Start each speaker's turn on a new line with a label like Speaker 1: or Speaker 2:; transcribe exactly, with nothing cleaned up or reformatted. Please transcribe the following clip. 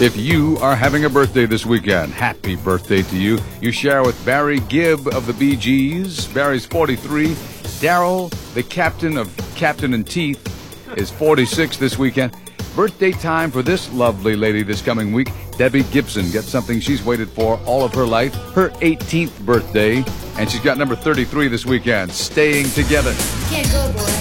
Speaker 1: If you are having a birthday this weekend, happy birthday to you. You share with Barry Gibb of the Bee Gees. Barry's forty-three. Daryl, the captain of Captain and Teeth, is forty-six this weekend. Birthday time for this lovely lady this coming week. Debbie Gibson gets something she's waited for all of her life, her eighteenth birthday, and she's got number thirty-three this weekend, Staying Together.
Speaker 2: Can't go, boy.